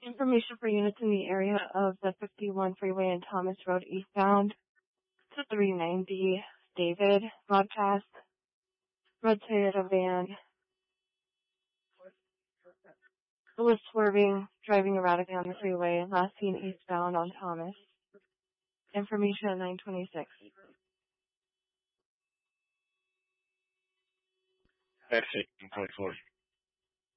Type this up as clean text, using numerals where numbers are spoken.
Information for units in the area of the 51 freeway and Thomas Road eastbound to 390 David broadcast. Red Toyota van was swerving, driving erratically on the freeway, last seen eastbound on Thomas. Information at 926. That's it. 24.